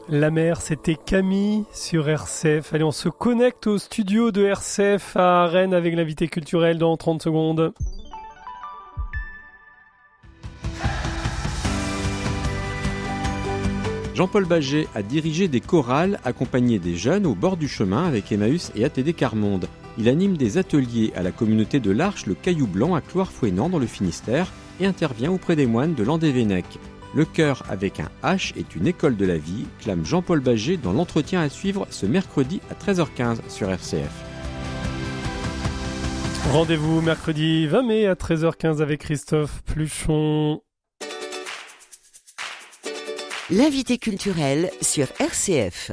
La mer, c'était Camille sur RCF. Allez, on se connecte au studio de RCF à Rennes avec l'invité culturel dans 30 secondes. Jean-Paul Baget a dirigé des chorales accompagné des jeunes au bord du chemin avec Emmaüs et ATD Carmonde. Il anime des ateliers à la communauté de l'Arche, le Caillou Blanc à Cloire-Fouesnant dans le Finistère et intervient auprès des moines de Landévennec. Le cœur avec un H est une école de la vie, clame Jean-Paul Baget dans l'entretien à suivre ce mercredi à 13h15 sur RCF. Rendez-vous mercredi 20 mai à 13h15 avec Christophe Pluchon. L'invité culturel sur RCF.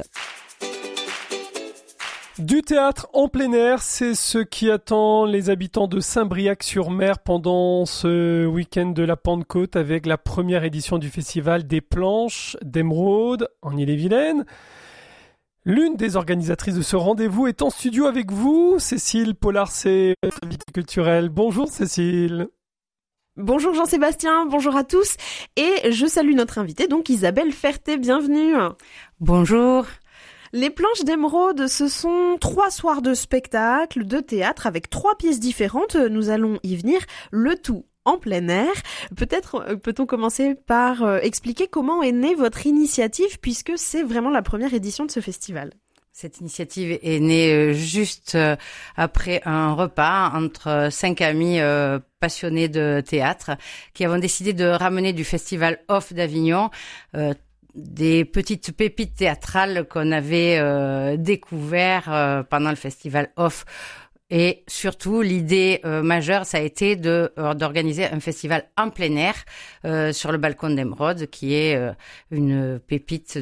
Du théâtre en plein air, c'est ce qui attend les habitants de Saint-Briac-sur-Mer pendant ce week-end de la Pentecôte avec la première édition du festival des planches d'Émeraude en Ille-et-Vilaine. L'une des organisatrices de ce rendez-vous est en studio avec vous, Cécile Pollard-C, invitée culturelle. Bonjour Cécile. Bonjour Jean-Sébastien, bonjour à tous. Et je salue notre invitée, donc Isabelle Ferté, bienvenue. Bonjour. Les planches d'Émeraude, ce sont 3 soirs de spectacle, de théâtre, avec 3 pièces différentes. Nous allons y venir, le tout en plein air. Peut-être peut-on commencer par expliquer comment est née votre initiative, puisque c'est vraiment la première édition de ce festival. Cette initiative est née juste après un repas entre 5 amis passionnés de théâtre qui avons décidé de ramener du festival Off d'Avignon des petites pépites théâtrales qu'on avait découvert pendant le festival Off. Et surtout, l'idée majeure, ça a été d'organiser un festival en plein air sur le balcon d'Émeraude, qui est une pépite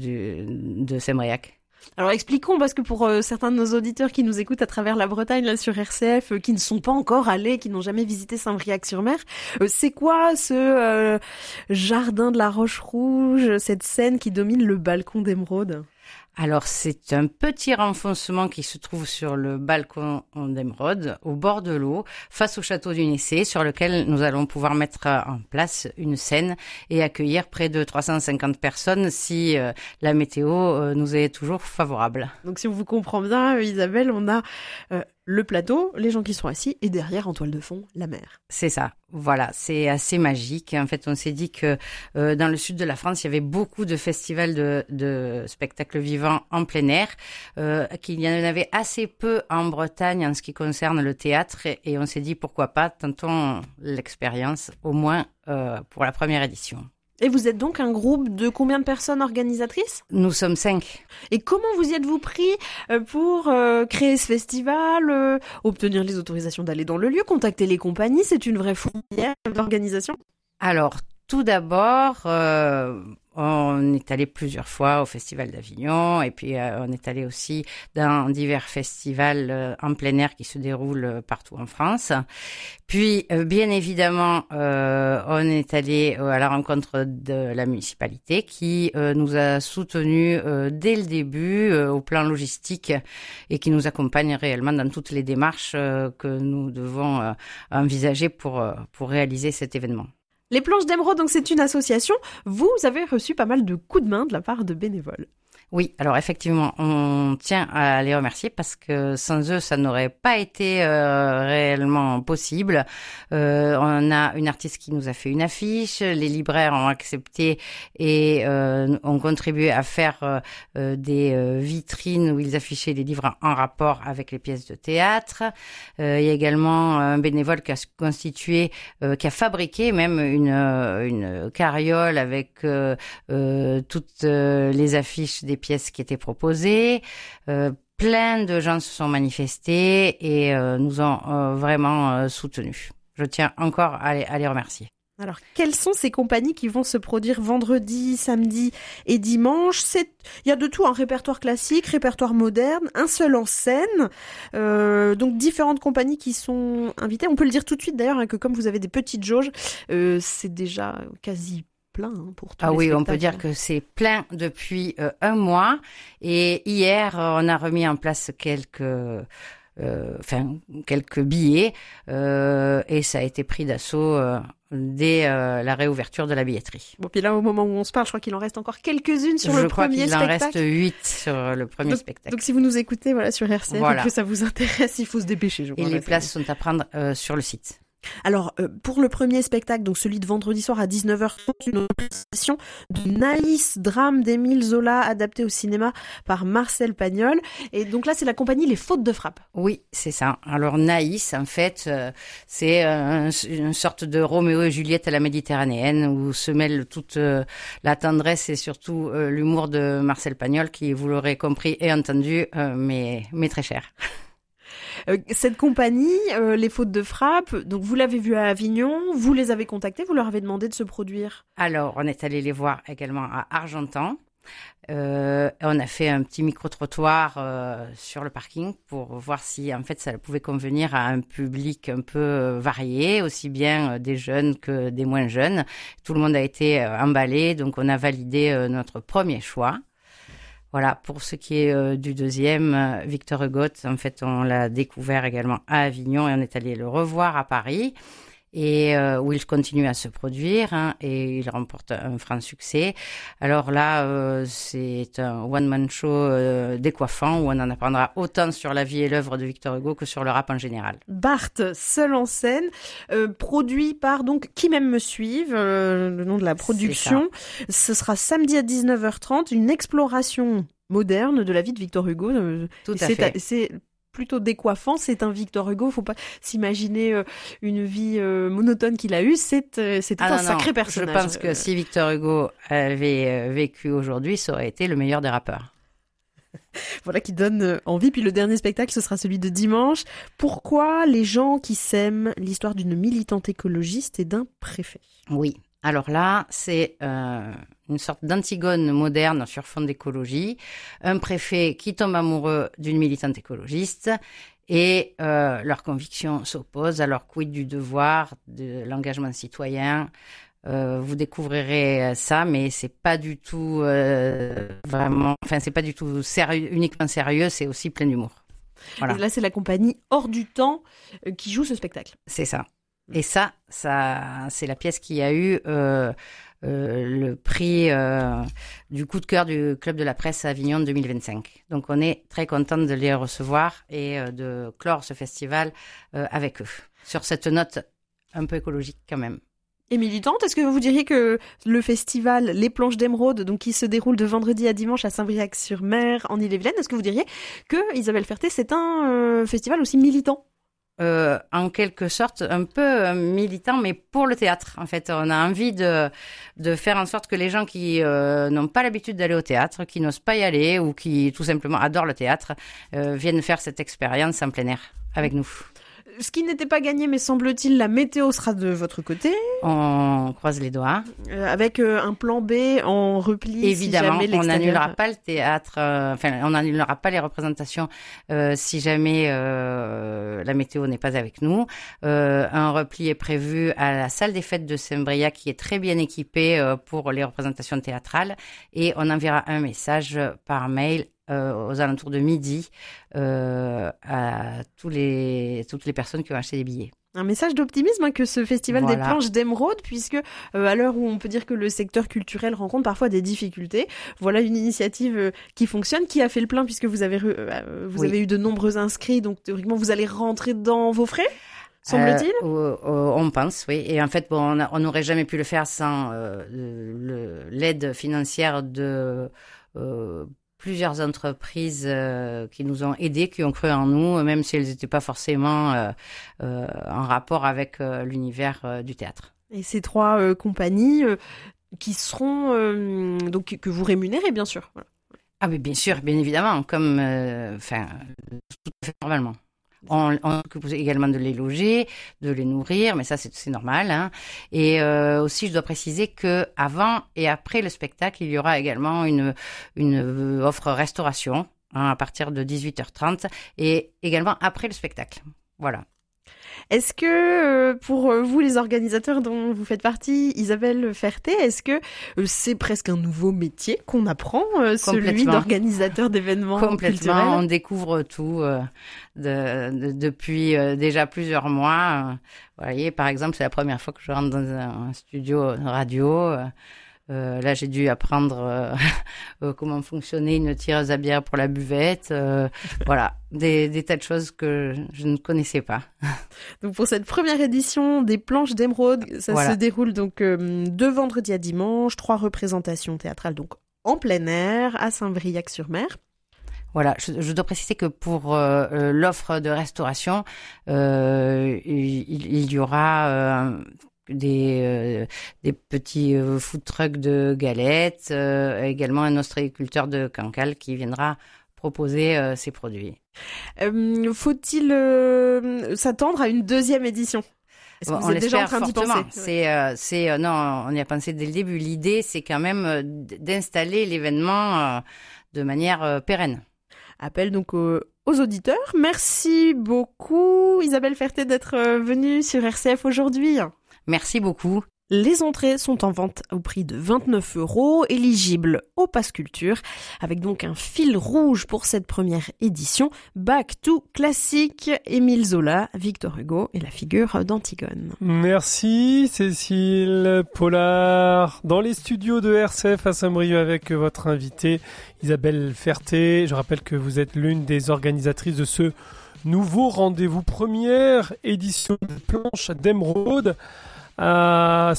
de Saint-Briac. Alors expliquons, parce que pour certains de nos auditeurs qui nous écoutent à travers la Bretagne, là sur RCF, qui ne sont pas encore allés, qui n'ont jamais visité Saint-Briac-sur-Mer, c'est quoi ce jardin de la Roche-Rouge, cette scène qui domine le balcon d'Émeraude ? Alors, c'est un petit renfoncement qui se trouve sur le balcon d'Émeraude, au bord de l'eau, face au château du Nessé, sur lequel nous allons pouvoir mettre en place une scène et accueillir près de 350 personnes si la météo nous est toujours favorable. Donc, si on vous comprend bien, Isabelle, on a le plateau, les gens qui sont assis, et derrière, en toile de fond, la mer. C'est ça. Voilà, c'est assez magique. En fait, on s'est dit que dans le sud de la France, il y avait beaucoup de festivals de spectacles vivants en plein air, qu'il y en avait assez peu en Bretagne en ce qui concerne le théâtre, et on s'est dit pourquoi pas, tentons l'expérience, au moins pour la première édition. Et vous êtes donc un groupe de combien de personnes organisatrices ? Nous sommes 5. Et comment vous y êtes-vous pris pour créer ce festival, obtenir les autorisations d'aller dans le lieu, contacter les compagnies ? C'est une vraie fourmilière d'organisation ? Alors, tout d'abord, on est allé plusieurs fois au Festival d'Avignon et puis on est allé aussi dans divers festivals en plein air qui se déroulent partout en France. Puis, bien évidemment, on est allé à la rencontre de la municipalité qui nous a soutenus dès le début au plan logistique et qui nous accompagne réellement dans toutes les démarches que nous devons envisager pour réaliser cet événement. Les planches d'Émeraude, donc c'est une association. Vous avez reçu pas mal de coups de main de la part de bénévoles. Oui, alors effectivement, on tient à les remercier parce que sans eux, ça n'aurait pas été réellement possible. On a une artiste qui nous a fait une affiche, les libraires ont accepté et ont contribué à faire des vitrines où ils affichaient des livres en rapport avec les pièces de théâtre. Il y a également un bénévole qui a constitué, qui a fabriqué même une carriole avec toutes les affiches des pièces qui étaient proposées. Plein de gens se sont manifestés et nous ont vraiment soutenus. Je tiens encore à les remercier. Alors, quelles sont ces compagnies qui vont se produire vendredi, samedi et dimanche ? Il y a de tout, un répertoire classique, répertoire moderne, un seul en scène. Donc, différentes compagnies qui sont invitées. On peut le dire tout de suite d'ailleurs, que comme vous avez des petites jauges, c'est déjà quasi plein pour tous les oui, spectacles. On peut dire que c'est plein depuis un mois. Et hier, on a remis en place quelques quelques billets, et ça a été pris d'assaut dès la réouverture de la billetterie. Bon, puis là, au moment où on se parle, je crois qu'il en reste encore quelques-unes sur le premier spectacle. Je crois qu'il en reste 8 sur le premier spectacle. Donc, si vous nous écoutez, sur RCF, et que ça vous intéresse, il faut se dépêcher. Je crois, et les places sont à prendre sur le site. Alors, pour le premier spectacle, donc celui de vendredi soir à 19h30, une représentation de Naïs, drame d'Émile Zola, adapté au cinéma par Marcel Pagnol. Et donc là, c'est la compagnie Les Fautes de Frappe. Oui, c'est ça. Alors Naïs, en fait, c'est une sorte de Roméo et Juliette à la méditerranéenne, où se mêle toute la tendresse et surtout l'humour de Marcel Pagnol, qui, vous l'aurez compris et entendu, mais très cher. Cette compagnie, Les Fautes de Frappe, donc vous l'avez vu à Avignon, vous les avez contactés, vous leur avez demandé de se produire? Alors, on est allé les voir également à Argentan. On a fait un petit micro-trottoir sur le parking pour voir si en fait ça pouvait convenir à un public un peu varié, aussi bien des jeunes que des moins jeunes. Tout le monde a été emballé, donc on a validé notre premier choix. Voilà, pour ce qui est du deuxième, Victor Hugo, en fait, on l'a découvert également à Avignon et on est allé le revoir à Paris, et où il continue à se produire, et il remporte un franc succès. Alors là, c'est un one-man show décoiffant où on en apprendra autant sur la vie et l'œuvre de Victor Hugo que sur le rap en général. Barthes, seul en scène, produit par donc Qui m'aime me suive, le nom de la production. Ce sera samedi à 19h30, une exploration moderne de la vie de Victor Hugo. Tout à fait. C'est plutôt décoiffant, c'est un Victor Hugo, faut pas s'imaginer une vie monotone qu'il a eue, c'était un sacré personnage. Je pense que si Victor Hugo avait vécu aujourd'hui, ça aurait été le meilleur des rappeurs. Voilà qui donne envie. Puis le dernier spectacle, ce sera celui de dimanche. Pourquoi les gens qui s'aiment, l'histoire d'une militante écologiste et d'un préfet? Oui. Alors là, c'est une sorte d'Antigone moderne sur fond d'écologie. Un préfet qui tombe amoureux d'une militante écologiste et leurs convictions s'opposent. Alors, quid du devoir, de l'engagement citoyen? Vous découvrirez ça, mais c'est pas du tout c'est pas du tout sérieux, uniquement sérieux, c'est aussi plein d'humour. Voilà. Et là, c'est la compagnie Hors du Temps qui joue ce spectacle. C'est ça. Et ça, c'est la pièce qui a eu le prix du coup de cœur du Club de la Presse à Avignon 2025. Donc, on est très content de les recevoir et de clore ce festival avec eux, sur cette note un peu écologique quand même. Et militante, est-ce que vous diriez que le festival Les Planches d'Émeraude, donc qui se déroule de vendredi à dimanche à Saint-Briac-sur-Mer en Ille-et-Vilaine, est-ce que vous diriez que Isabelle Ferté, c'est un festival aussi militant? En quelque sorte, un peu militant, mais pour le théâtre. En fait, on a envie de faire en sorte que les gens qui n'ont pas l'habitude d'aller au théâtre, qui n'osent pas y aller ou qui tout simplement adorent le théâtre, viennent faire cette expérience en plein air avec nous. Ce qui n'était pas gagné, mais semble-t-il, la météo sera de votre côté. On croise les doigts. Avec un plan B en repli. Évidemment, si jamais on n'annulera pas le théâtre, on n'annulera pas les représentations si jamais la météo n'est pas avec nous. Un repli est prévu à la salle des fêtes de Saint-Briac qui est très bien équipée pour les représentations théâtrales, et on enverra un message par mail aux alentours de midi à toutes les personnes qui ont acheté des billets. Un message d'optimisme que ce festival des Planches d'Émeraude, puisque à l'heure où on peut dire que le secteur culturel rencontre parfois des difficultés, voilà une initiative qui fonctionne, qui a fait le plein puisque vous avez eu de nombreux inscrits, donc théoriquement vous allez rentrer dans vos frais, semble-t-il. On pense, oui. Et en fait, on n'aurait jamais pu le faire sans l'aide financière de plusieurs entreprises qui nous ont aidés, qui ont cru en nous, même si elles n'étaient pas forcément en rapport avec l'univers du théâtre. Et ces trois compagnies qui seront donc que vous rémunérez, bien sûr. Voilà. Ah mais bien sûr, bien évidemment, comme tout à fait normalement. On s'occupe également de les loger, de les nourrir, mais ça c'est normal. Hein. Et aussi, je dois préciser que avant et après le spectacle, il y aura également une offre restauration à partir de 18h30 et également après le spectacle. Voilà. Est-ce que pour vous, les organisateurs dont vous faites partie, Isabelle Ferté, est-ce que c'est presque un nouveau métier qu'on apprend, celui d'organisateur d'événements culturels ? On découvre tout depuis déjà plusieurs mois. Vous voyez, par exemple, c'est la première fois que je rentre dans un studio radio. Là, j'ai dû apprendre comment fonctionnait une tireuse à bière pour la buvette. Voilà, des tas de choses que je ne connaissais pas. Donc pour cette première édition des Planches d'Émeraude, ça se déroule donc de vendredi à dimanche, 3 représentations théâtrales donc en plein air à Saint-Briac-sur-Mer. Voilà, je dois préciser que pour l'offre de restauration, il y aura des petits food trucks de galettes, également un ostréiculteur de Cancale qui viendra proposer ses produits. Faut-il s'attendre à une deuxième édition ? Est-ce que vous êtes déjà en train d'y penser ? Non, on y a pensé dès le début. L'idée, c'est quand même d'installer l'événement de manière pérenne. Appel donc aux auditeurs. Merci beaucoup Isabelle Ferté d'être venue sur RCF aujourd'hui. Merci beaucoup. Les entrées sont en vente au prix de 29 €, éligibles au Pass Culture, avec donc un fil rouge pour cette première édition, Back to Classique, Émile Zola, Victor Hugo et la figure d'Antigone. Merci Cécile Pollard. Dans les studios de RCF à Saint-Brieuc avec votre invitée Isabelle Ferté. Je rappelle que vous êtes l'une des organisatrices de ce nouveau rendez-vous, première édition des Planches d'Émeraude à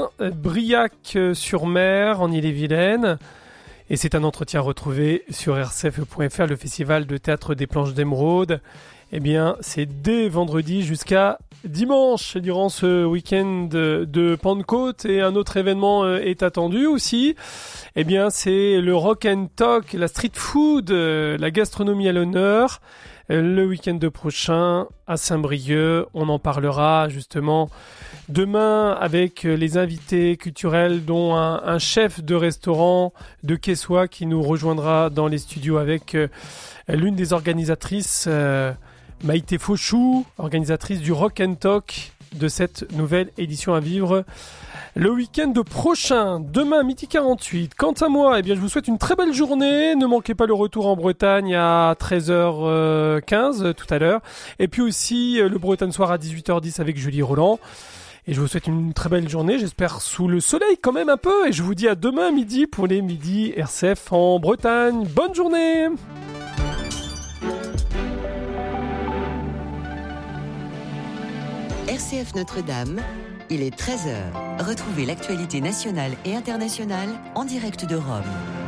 Saint-Briac-sur-Mer en Ille-et-Vilaine. Et c'est un entretien retrouvé sur rcf.fr, le festival de théâtre des Planches d'Émeraude. Eh bien, c'est dès vendredi jusqu'à dimanche, durant ce week-end de Pentecôte. Et un autre événement est attendu aussi. Eh bien, c'est le Rock and Talk, la street food, la gastronomie à l'honneur. Le week-end prochain à Saint-Brieuc. On en parlera justement demain avec les invités culturels, dont un chef de restaurant de Quessoy qui nous rejoindra dans les studios avec l'une des organisatrices, Maïté Fauchou, organisatrice du Rock and Talk de cette nouvelle édition à vivre le week-end prochain, demain, 12h48. Quant à moi, eh bien, je vous souhaite une très belle journée. Ne manquez pas le retour en Bretagne à 13h15 tout à l'heure. Et puis aussi le Bretagne Soir à 18h10 avec Julie Roland. Et je vous souhaite une très belle journée, j'espère sous le soleil quand même un peu. Et je vous dis à demain midi pour les midis RCF en Bretagne. Bonne journée! RCF Notre-Dame, il est 13h. Retrouvez l'actualité nationale et internationale en direct de Rome.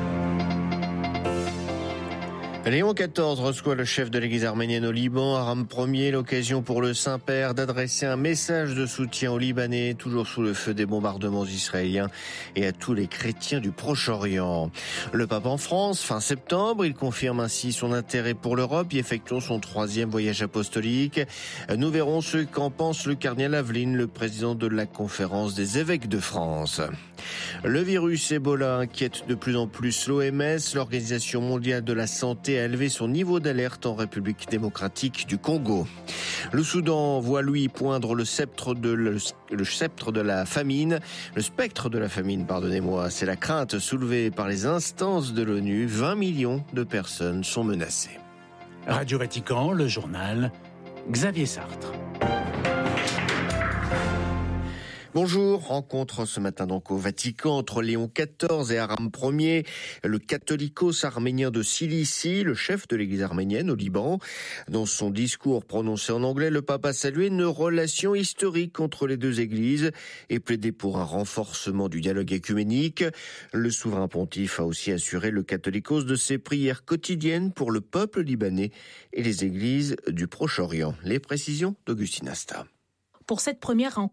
Léon XIV reçoit le chef de l'église arménienne au Liban, Aram Ier, l'occasion pour le Saint-Père d'adresser un message de soutien aux Libanais, toujours sous le feu des bombardements israéliens, et à tous les chrétiens du Proche-Orient. Le pape en France, fin septembre, il confirme ainsi son intérêt pour l'Europe, y effectuant son 3e voyage apostolique. Nous verrons ce qu'en pense le cardinal Aveline, le président de la conférence des évêques de France. Le virus Ebola inquiète de plus en plus l'OMS. L'Organisation mondiale de la santé a élevé son niveau d'alerte en République démocratique du Congo. Le Soudan voit lui poindre le spectre de la famine. C'est la crainte soulevée par les instances de l'ONU. 20 millions de personnes sont menacées. Radio Vatican, le journal, Xavier Sartre. Bonjour, rencontre ce matin donc au Vatican entre Léon XIV et Aram Ier, le catholicos arménien de Cilicie, le chef de l'église arménienne au Liban. Dans son discours prononcé en anglais, le pape a salué une relation historique entre les deux églises et plaidé pour un renforcement du dialogue œcuménique. Le souverain pontife a aussi assuré le catholicos de ses prières quotidiennes pour le peuple libanais et les églises du Proche-Orient. Les précisions d'Augustine Asta. Pour cette première rencontre,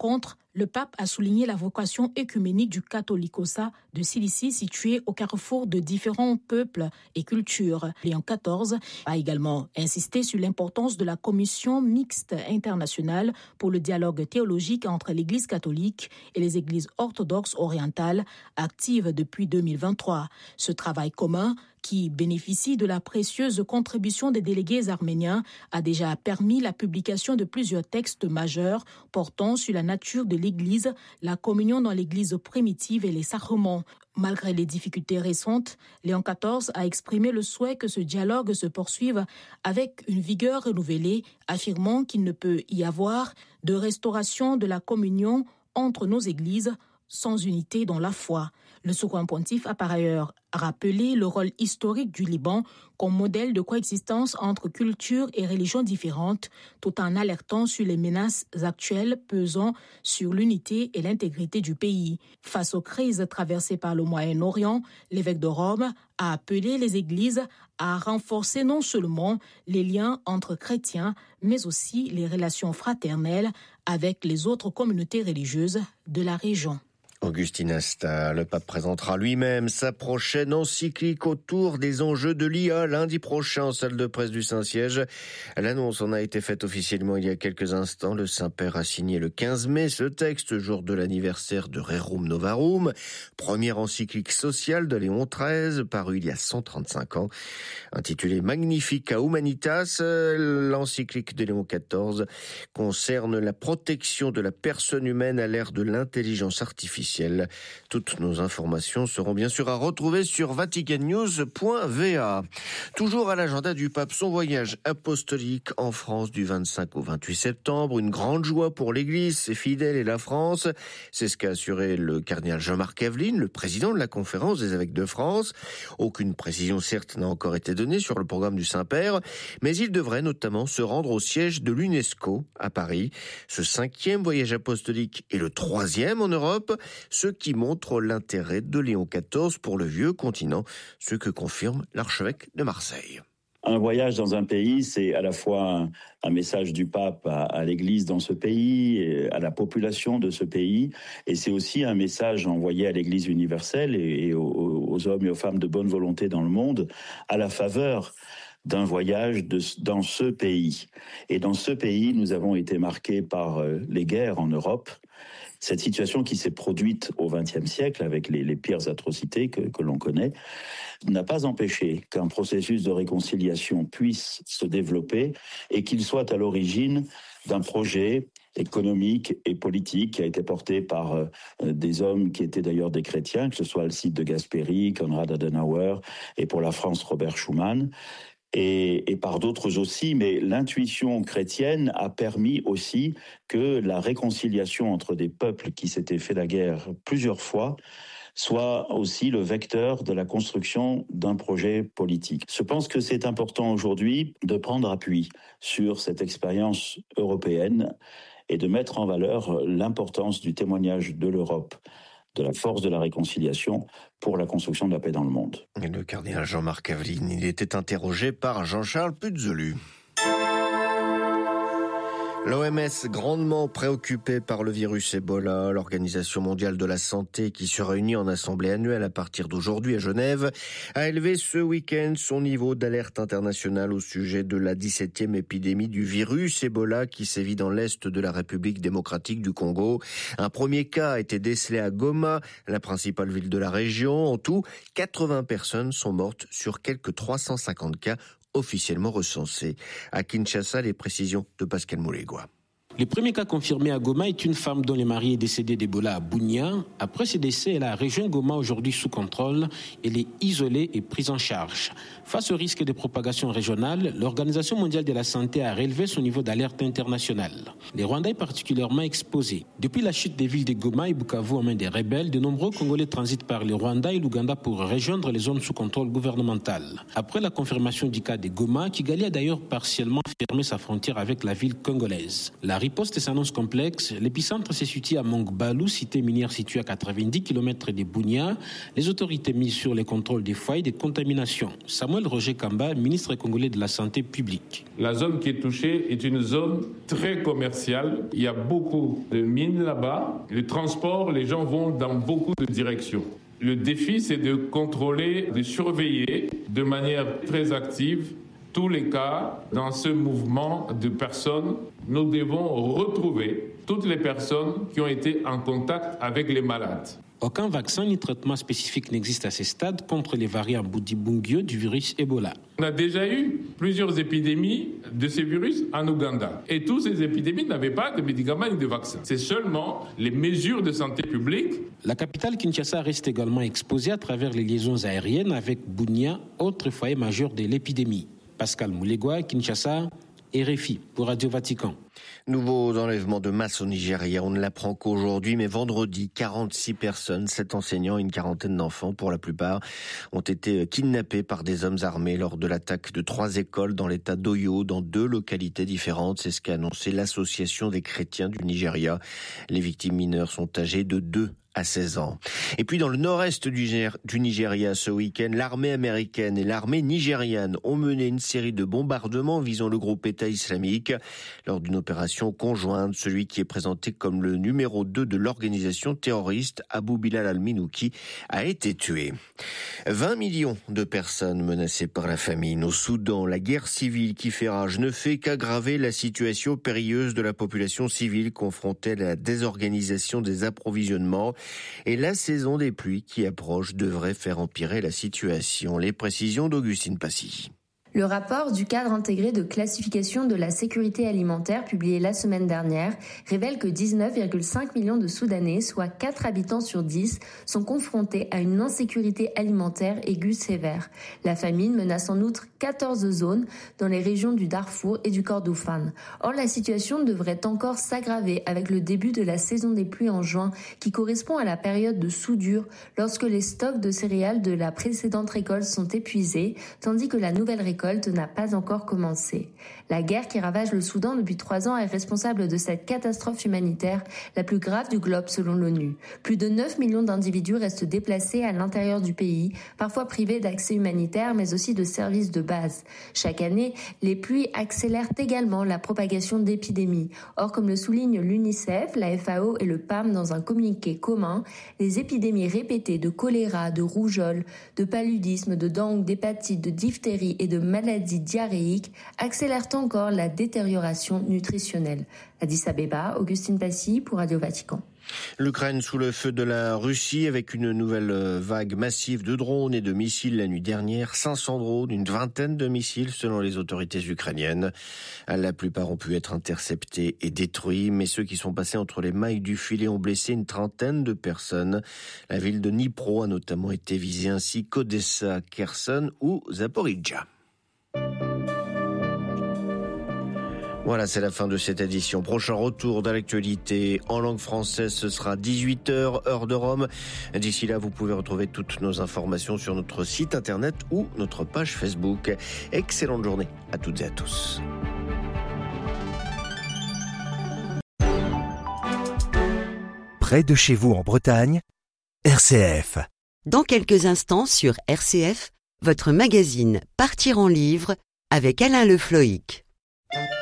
le pape a souligné la vocation œcuménique du Catholicosa de Cilicie, situé au carrefour de différents peuples et cultures. Léon XIV a également insisté sur l'importance de la commission mixte internationale pour le dialogue théologique entre l'Église catholique et les églises orthodoxes orientales, active depuis 2023. Ce travail commun, qui bénéficie de la précieuse contribution des délégués arméniens, a déjà permis la publication de plusieurs textes majeurs portant sur la nature de l'Église, la communion dans l'Église primitive et les sacrements. Malgré les difficultés récentes, Léon XIV a exprimé le souhait que ce dialogue se poursuive avec une vigueur renouvelée, affirmant qu'il ne peut y avoir de restauration de la communion entre nos églises sans unité dans la foi. Le souverain pontife a par ailleurs rappelé le rôle historique du Liban comme modèle de coexistence entre cultures et religions différentes, tout en alertant sur les menaces actuelles pesant sur l'unité et l'intégrité du pays. Face aux crises traversées par le Moyen-Orient, l'évêque de Rome a appelé les églises à renforcer non seulement les liens entre chrétiens, mais aussi les relations fraternelles avec les autres communautés religieuses de la région. Augustin Asta, le pape présentera lui-même sa prochaine encyclique autour des enjeux de l'IA lundi prochain en salle de presse du Saint-Siège. L'annonce en a été faite officiellement il y a quelques instants. Le Saint-Père a signé le 15 mai ce texte, jour de l'anniversaire de Rerum Novarum, première encyclique sociale de Léon XIII, parue il y a 135 ans. Intitulée Magnifica Humanitas, l'encyclique de Léon XIV concerne la protection de la personne humaine à l'ère de l'intelligence artificielle. Toutes nos informations seront bien sûr à retrouver sur vaticannews.va. Toujours à l'agenda du pape, son voyage apostolique en France du 25 au 28 septembre. Une grande joie pour l'Église, ses fidèles et la France. C'est ce qu'a assuré le cardinal Jean-Marc Aveline, le président de la Conférence des évêques de France. Aucune précision certes n'a encore été donnée sur le programme du Saint-Père, mais il devrait notamment se rendre au siège de l'UNESCO à Paris. Ce 5e voyage apostolique est le 3e en Europe, ce qui montre l'intérêt de Léon XIV pour le vieux continent, ce que confirme l'archevêque de Marseille. Un voyage dans un pays, c'est à la fois un message du pape à l'Église dans ce pays, à la population de ce pays, et c'est aussi un message envoyé à l'Église universelle et aux hommes et aux femmes de bonne volonté dans le monde, à la faveur d'un voyage dans ce pays. Et dans ce pays, nous avons été marqués par les guerres en Europe. Cette situation qui s'est produite au XXe siècle avec les pires atrocités que l'on connaît n'a pas empêché qu'un processus de réconciliation puisse se développer et qu'il soit à l'origine d'un projet économique et politique qui a été porté par des hommes qui étaient d'ailleurs des chrétiens, que ce soit Alcide de Gasperi, Konrad Adenauer et pour la France Robert Schuman. Et par d'autres aussi, mais l'intuition chrétienne a permis aussi que la réconciliation entre des peuples qui s'étaient fait la guerre plusieurs fois soit aussi le vecteur de la construction d'un projet politique. Je pense que c'est important aujourd'hui de prendre appui sur cette expérience européenne et de mettre en valeur l'importance du témoignage de l'Europe, de la force de la réconciliation pour la construction de la paix dans le monde. Et le cardinal Jean-Marc Aveline, il était interrogé par Jean-Charles Puzolu. L'OMS grandement préoccupée par le virus Ebola, l'Organisation mondiale de la santé qui se réunit en assemblée annuelle à partir d'aujourd'hui à Genève, a élevé ce week-end son niveau d'alerte internationale au sujet de la 17e épidémie du virus Ebola qui sévit dans l'est de la République démocratique du Congo. Un premier cas a été décelé à Goma, la principale ville de la région. En tout, 80 personnes sont mortes sur quelques 350 cas officiellement recensés. À Kinshasa, les précisions de Pascal Moulegua. Le premier cas confirmé à Goma est une femme dont le mari est décédé d'Ebola à Bunia. Après ce décès, la région Goma, aujourd'hui sous contrôle, elle est isolée et prise en charge. Face au risque de propagation régionale, l'Organisation mondiale de la santé a relevé son niveau d'alerte internationale. Le Rwanda est particulièrement exposé. Depuis la chute des villes de Goma et Bukavu en main des rebelles, de nombreux Congolais transitent par le Rwanda et l'Ouganda pour rejoindre les zones sous contrôle gouvernemental. Après la confirmation du cas de Goma, Kigali a d'ailleurs partiellement fermé sa frontière avec la ville congolaise. La riposte s'annonce complexe. L'épicentre se situe à Mongbalou, cité minière située à 90 km de Bunia. Les autorités misent sur les contrôles des foyers de contamination. Samuel Roger Kamba, ministre congolais de la Santé publique. La zone qui est touchée est une zone très commerciale. Il y a beaucoup de mines là-bas. Le transport, les gens vont dans beaucoup de directions. Le défi, c'est de contrôler, de surveiller de manière très active tous les cas. Dans ce mouvement de personnes, nous devons retrouver toutes les personnes qui ont été en contact avec les malades. Aucun vaccin ni traitement spécifique n'existe à ce stade contre les variants Bundibugyo du virus Ebola. On a déjà eu plusieurs épidémies de ces virus en Ouganda. Et toutes ces épidémies n'avaient pas de médicaments ni de vaccins. C'est seulement les mesures de santé publique. La capitale Kinshasa reste également exposée à travers les liaisons aériennes avec Bunia, autre foyer majeur de l'épidémie. Pascal Moulegua, Kinshasa, RFI pour Radio Vatican. Nouveau enlèvement de masse au Nigeria, on ne l'apprend qu'aujourd'hui, mais vendredi, 46 personnes, 7 enseignants et une quarantaine d'enfants, pour la plupart, ont été kidnappés par des hommes armés lors de l'attaque de 3 écoles dans l'état d'Oyo, dans 2 localités différentes. C'est ce qu'a annoncé l'Association des chrétiens du Nigeria. Les victimes mineures sont âgées de 2 à 16 ans. Et puis dans le nord-est du Nigeria ce week-end, l'armée américaine et l'armée nigériane ont mené une série de bombardements visant le groupe État islamique lors d'une opération conjointe. Celui qui est présenté comme le numéro 2 de l'organisation terroriste, Abu Bilal al-Minouki, a été tué. 20 millions de personnes menacées par la famine. Au Soudan, la guerre civile qui fait rage ne fait qu'aggraver la situation périlleuse de la population civile confrontée à la désorganisation des approvisionnements. Et la saison des pluies qui approche devrait faire empirer la situation. Les précisions d'Augustine Passy. Le rapport du cadre intégré de classification de la sécurité alimentaire publié la semaine dernière révèle que 19,5 millions de Soudanais, soit 4 habitants sur 10, sont confrontés à une insécurité alimentaire aiguë sévère. La famine menace en outre 14 zones dans les régions du Darfour et du Kordofan. Or, la situation devrait encore s'aggraver avec le début de la saison des pluies en juin, qui correspond à la période de soudure lorsque les stocks de céréales de la précédente récolte sont épuisés, tandis que la nouvelle récolte n'a pas encore commencé. La guerre qui ravage le Soudan depuis 3 ans est responsable de cette catastrophe humanitaire, la plus grave du globe selon l'ONU. Plus de 9 millions d'individus restent déplacés à l'intérieur du pays, parfois privés d'accès humanitaire, mais aussi de services de base. Chaque année, les pluies accélèrent également la propagation d'épidémies. Or, comme le souligne l'UNICEF, la FAO et le PAM dans un communiqué commun, les épidémies répétées de choléra, de rougeole, de paludisme, de dengue, d'hépatite, de diphtérie et de maladies diarrhéiques accélèrent encore la détérioration nutritionnelle. Addis Abeba, Augustine Passy pour Radio Vatican. L'Ukraine sous le feu de la Russie avec une nouvelle vague massive de drones et de missiles la nuit dernière. 500 drones, une vingtaine de missiles selon les autorités ukrainiennes. La plupart ont pu être interceptés et détruits, mais ceux qui sont passés entre les mailles du filet ont blessé une trentaine de personnes. La ville de Dnipro a notamment été visée, ainsi qu'Odessa, Kherson ou Zaporizhzhia. Voilà, c'est la fin de cette édition. Prochain retour de l'actualité en langue française, ce sera 18h, heure de Rome. D'ici là, vous pouvez retrouver toutes nos informations sur notre site internet ou notre page Facebook. Excellente journée à toutes et à tous. Près de chez vous en Bretagne, RCF. Dans quelques instants sur RCF, votre magazine Partir en livre avec Alain Le Floïc.